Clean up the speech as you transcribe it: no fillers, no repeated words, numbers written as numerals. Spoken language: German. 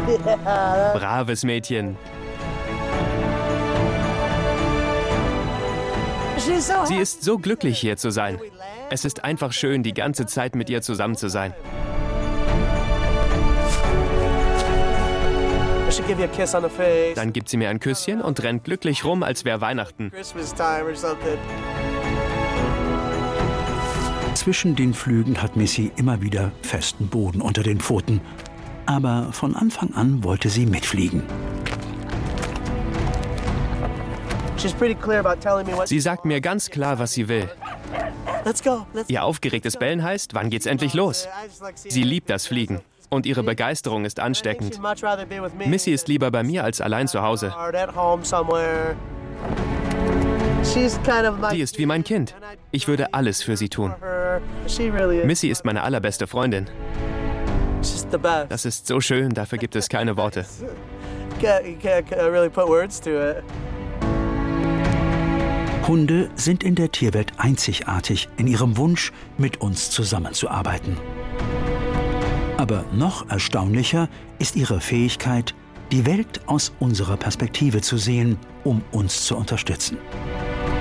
Braves Mädchen. Sie ist so glücklich, hier zu sein. Es ist einfach schön, die ganze Zeit mit ihr zusammen zu sein. Dann gibt sie mir ein Küsschen und rennt glücklich rum, als wäre Weihnachten. Zwischen den Flügen hat Missy immer wieder festen Boden unter den Pfoten. Aber von Anfang an wollte sie mitfliegen. Sie sagt mir ganz klar, was sie will. Ihr aufgeregtes Bellen heißt, wann geht's endlich los? Sie liebt das Fliegen und ihre Begeisterung ist ansteckend. Missy ist lieber bei mir als allein zu Hause. Sie ist wie mein Kind. Ich würde alles für sie tun. Missy ist meine allerbeste Freundin. Das ist so schön, dafür gibt es keine Worte. Hunde sind in der Tierwelt einzigartig in ihrem Wunsch, mit uns zusammenzuarbeiten. Aber noch erstaunlicher ist ihre Fähigkeit, die Welt aus unserer Perspektive zu sehen, um uns zu unterstützen.